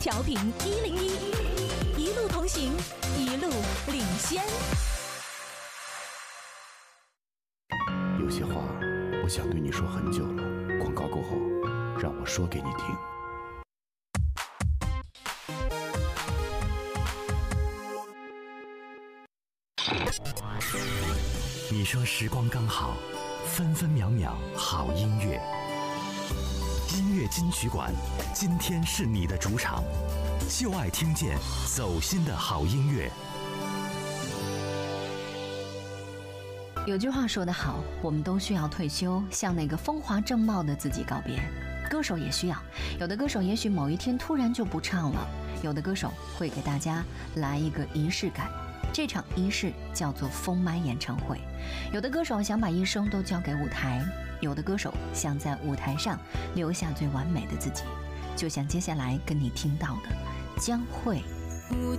调频101，一路同行，一路领先。 有些话我想对你说很久了，广告过后，让我说给你听。 你说时光刚好，分分秒秒好音乐。音乐金曲馆，今天是你的主场，就爱听见走心的好音乐。 有句话说得好，我们都需要退休，向那个风华正茂的自己告别。歌手也需要，有的歌手也许某一天突然就不唱了，有的歌手会给大家来一个仪式感，这场仪式叫做封麦演唱会。有的歌手想把一生都交给舞台，有的歌手想在舞台上留下最完美的自己，就像接下来跟你听到的江蕙。 舞